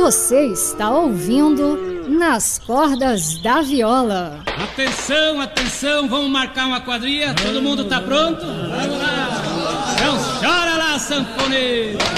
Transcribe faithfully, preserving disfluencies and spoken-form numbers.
Você está ouvindo Nas Cordas da Viola. Atenção, atenção, vamos marcar uma quadrilha, todo mundo tá pronto? Vamos lá! Então chora lá, sanfoneiro!